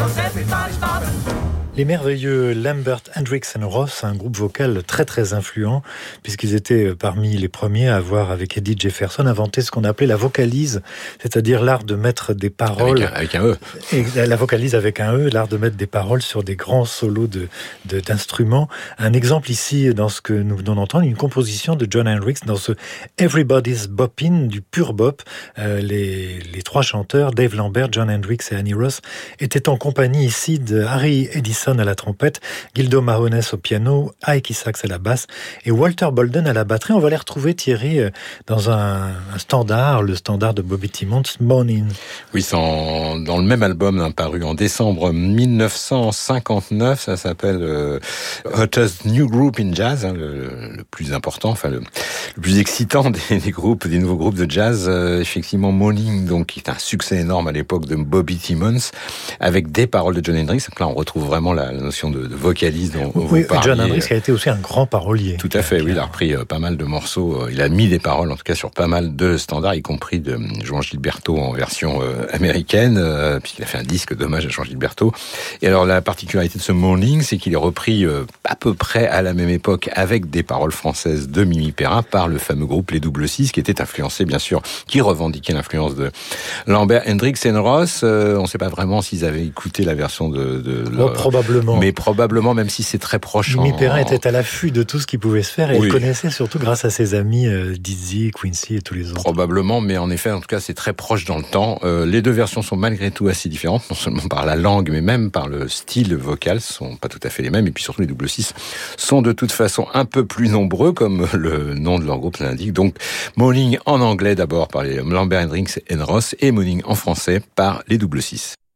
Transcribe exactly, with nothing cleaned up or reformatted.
Les merveilleux Lambert, Hendrix and Ross, un groupe vocal très très influent, puisqu'ils étaient parmi les premiers à avoir, avec Eddie Jefferson, inventé ce qu'on appelait la vocalise, c'est-à-dire l'art de mettre des paroles... Avec un, avec un E. Et la vocalise avec un E, l'art de mettre des paroles sur des grands solos de, de, d'instruments. Un exemple ici, dans ce que nous venons d'entendre, une composition de John Hendrix dans ce Everybody's Boppin', du pur bop. Euh, les, les trois chanteurs, Dave Lambert, John Hendrix et Annie Ross, étaient en compagnie ici de Harry Edison à la trompette, Gildo Mahones au piano, Ike Isaacs à la basse et Walter Bolden à la batterie. On va les retrouver, Thierry, dans un, un standard, le standard de Bobby Timmons, Morning. Oui, c'est en, dans le même album hein, paru en décembre dix-neuf cent cinquante-neuf, ça s'appelle euh, Hottest New Group in Jazz, hein, le, le plus important, enfin le, le plus excitant des, des groupes, des nouveaux groupes de jazz. Euh, effectivement, Morning, donc qui est un succès énorme à l'époque de Bobby Timmons, avec des paroles de John Hendrix. Donc là, on retrouve vraiment la, la notion de, de vocalise dont oui, vous parliez. John Hendrix qui a été aussi un grand parolier. Tout à fait, oui, il a repris euh, pas mal de morceaux, euh, il a mis des paroles en tout cas sur pas mal de standards, y compris de Jean Gilberto en version euh, américaine, euh, puisqu'il a fait un disque d'hommage à Jean Gilberto. Et alors la particularité de ce Morning, c'est qu'il est repris euh, à peu près à la même époque avec des paroles françaises de Mimi Perrin par le fameux groupe Les Double Six, qui était influencé bien sûr, qui revendiquait l'influence de Lambert, Hendrix et Ross. Euh, on ne sait pas vraiment s'ils avaient écouté la version de... de oh, leur... Probablement. Mais probablement, même si c'est très proche. Mimi en... Perrin était à l'affût de tout ce qui pouvait se faire et oui. il connaissait surtout grâce à ses amis euh, Dizzy, Quincy et tous les autres. Probablement, mais en effet, en tout cas, c'est très proche dans le temps. Euh, les deux versions sont malgré tout assez différentes, non seulement par la langue, mais même par le style vocal, ce sont pas tout à fait les mêmes. Et puis surtout, les Double Six sont de toute façon un peu plus nombreux, comme le nom de leur groupe l'indique. Donc, Morning en anglais d'abord par les Lambert, Hendrix et Ross, et Morning en français par les Double Six.